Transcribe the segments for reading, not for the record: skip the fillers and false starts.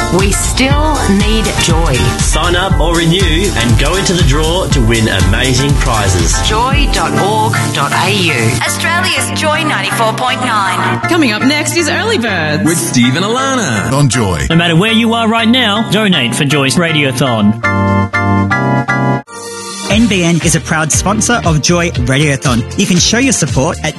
We still need joy. Sign up or renew and go into the draw to win amazing prizes. Joy.org.au. Australia's Joy 94.9. Coming up next is Early Birds. With Steve and Alana. On Joy. No matter where you are right now, donate for Joy's Radiothon. NBN is a proud sponsor of Joy Radiothon. You can show your support at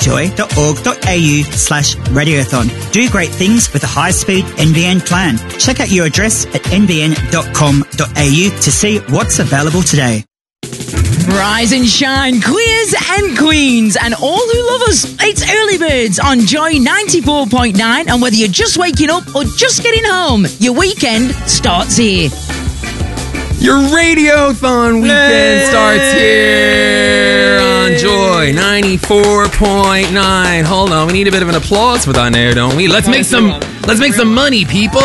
joy.org.au/radiothon. Do great things with a high-speed NBN plan. Check out your address at nbn.com.au to see what's available today. Rise and shine, queers and queens, and all who love us. It's Early Birds on Joy 94.9, and whether you're just waking up or just getting home, your weekend starts here. Your Radiothon weekend starts here on Joy 94.9. Hold on, we need a bit of an applause for that now, don't we? Let's make some money, people.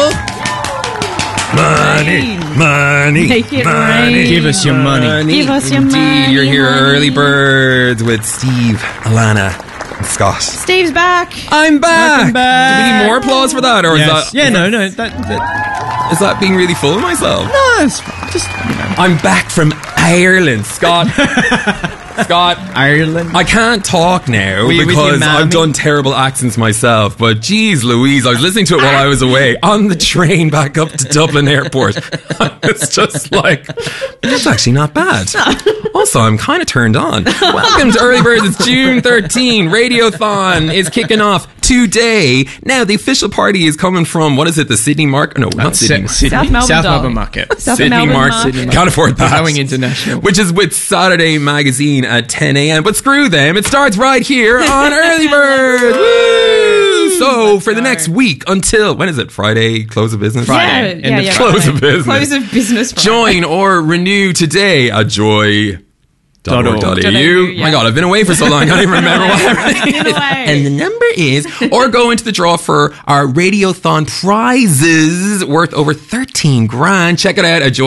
Money. Make it rain. Give us your money. Give us your Indeed, money. you're here Early Birds with Steve, Alana, and Scott. Steve's back. I'm back. Welcome back. Do we need more applause for that, or Yes. is that? Is that being really full of myself? No, it's just, I'm back from Ireland, Scott. Scott, Ireland. I can't talk now Were you with because your I've mammy? done terrible accents myself. But geez Louise, I was listening to it while I was away on the train back up to Dublin Airport. It's just like, that's actually not bad. Also, I'm kind of turned on. Welcome to Early Birds. It's June 13. Radiothon is kicking off today. Now, the official party is coming from, what is it, the Sydney Market? No, not Sydney. South Melbourne, South darling. Melbourne Market. Sydney Melbourne Market. Market. Can't afford that. Going international. Which is with Saturday Magazine at 10 a.m. But screw them. It starts right here on Early Bird. Woo! So, for the next week until, when is it? Friday, close of business? Friday. Yeah, Close of business. Close of business. Friday. Join or renew today at joy.org.au. Yeah. My God, I've been away for so long, I can't even remember what everything Been is. away. And the number is, or go into the draw for our Radiothon prizes worth over 13 grand. Check it out at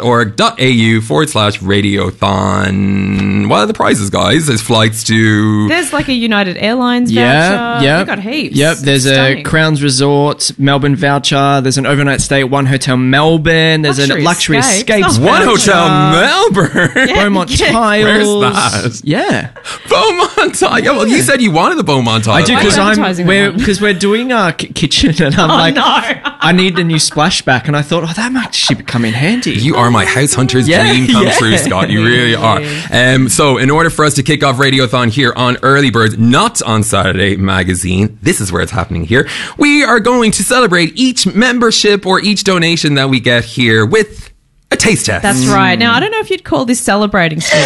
joy.org.au/Radiothon. What are the prizes, guys? There's flights to... There's like a United Airlines voucher. Yeah. We got heaps. Yep, there's Stunning. a Crowns Resort Melbourne voucher. There's an overnight stay at One Hotel Melbourne. There's a Luxury Escapes Oh, One voucher. Hotel Melbourne. Beaumont Tiles. Where's that? Yeah, Beaumont Tile. Yeah, well, you said you wanted the Beaumont Tile. I do because advertising we're doing our kitchen, and I'm like, no. I need a new splashback, and I thought, that might actually come in handy. You are my house hunter's Yeah, dream come yeah. true, Scott. You really are. So, in order for us to kick off Radiothon here on Early Birds, not on Saturday Magazine, this is where it's happening here. We are going to celebrate each membership or each donation that we get here with a taste test. That's right. Now, I don't know if you'd call this celebrating, Steve.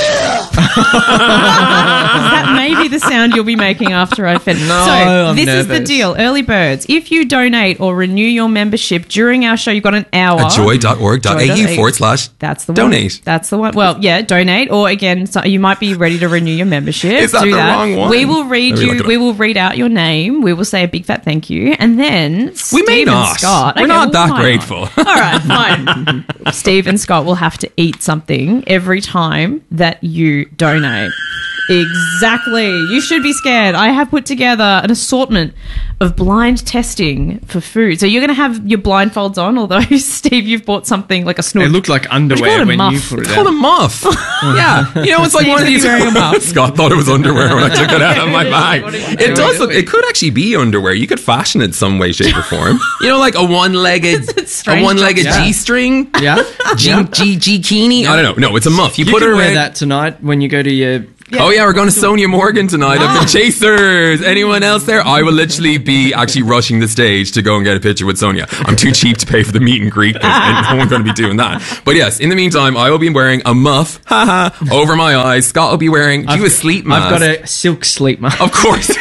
That may be the sound you'll be making after I finish. No, so, I'm this is the nervous. deal. Early Birds, if you donate or renew your membership during our show, you've got an hour. At joy.org.au/. That's the one. donate. That's the one. Well, yeah, donate. Or again, so you might be ready to renew your membership. Is that Do the that. wrong one? We will read Let me look it we up. will read out your name. We will say a big fat thank you, and then We Steve may and not. Scott. We're Okay, not well, that why grateful. not? All right, fine. Steve and Scott will have to eat something every time that you donate. Exactly. You should be scared. I have put together an assortment of blind testing for food. So you're going to have your blindfolds on, although, Steve, you've bought something like a snook. It looked like call it underwear a when muff. you put it It's called a out. muff. Yeah. You know, it's like Steve's one of gonna be these. wearing a muff. Scott thought it was underwear when I took it out of my bag. What are you It does look, it could actually be underwear. You could fashion it some way, shape, or form. You know, like a one-legged strange Yeah. G-string? Yeah. G-kini? I don't know. No, it's a muff. You, You put can it wear around. that tonight when you go to your... Oh yeah, we're going to Sonia Morgan tonight at the Chasers. Anyone else there? I will literally be actually rushing the stage to go and get a picture with Sonia. I'm too cheap to pay for the meet and greet. And no one's going to be doing that. But yes, in the meantime, I will be wearing a muff, over my eyes. Scott will be wearing a sleep mask. I've got a silk sleep mask. Of course.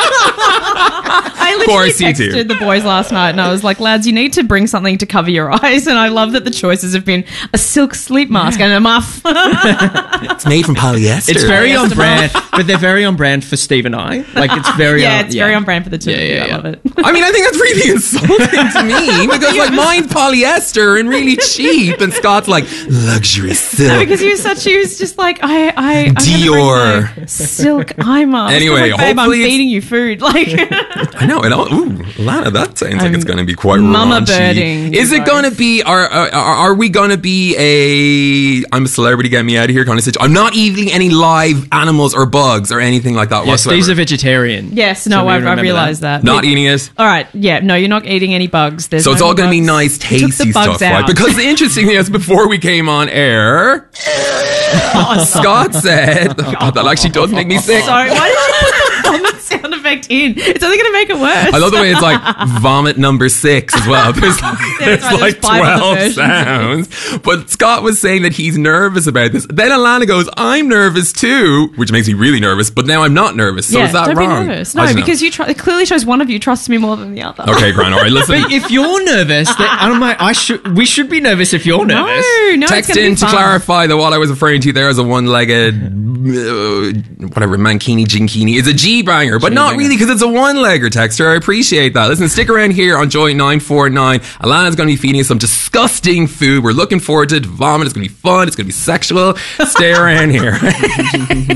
I literally course you do. texted the boys last night and I was like, lads, you need to bring something to cover your eyes. And I love that the choices have been a silk sleep mask and a muff. It's made from polyester. It's very on brand, but they're very on brand for Steve and I. Like, it's very yeah, it's very on brand for the two of you. I love it. I mean, I think that's really insulting to me because, like, mine's polyester and really cheap, and Scott's like luxury silk. Because he was just like, I Dior. silk eye mask. Anyway, I'm like, babe, I'm hopefully it's- feeding you food. Like, I know, and Lana, that sounds like it's going to be quite mama raunchy. birding. Is it going to be? Are we going to be a I'm a celebrity, get me out of here kind of situation? I'm not eating any live animals or bugs or anything like that. Yeah, whatsoever. Steve's a vegetarian. Yes, no, I realised that. Not eating it. All right, yeah, no, you're not eating any bugs. So it's all going to be nice, tasty stuff, right? Because the interesting thing is, before we came on air, Scott said that actually does make me sick. Sorry, why did you put the vomit sound effect in? It's only going to make it worse. I love the way it's like vomit number 6 as well. There's like 12 sounds. But Scott was saying that he's nervous about this. Then Alana goes, I'm nervous too, which makes me really nervous, but now I'm not nervous. So is that don't wrong? Be nervous. No, because it clearly shows one of you trusts me more than the other. Okay, Grant, all right, listen. But if you're nervous, we should be nervous if you're nervous. No, text in to clarify that what I was referring to there as a one-legged, whatever, mankini, jinkini, is a G-banger, but not really because it's a one-legger, texter. I appreciate that. Listen, stick around here on Joy 949. Alana's going to be feeding us some disgusting food. We're looking forward to it. Vomit. It's going to be fun. It's going to be sexual. Stay around here.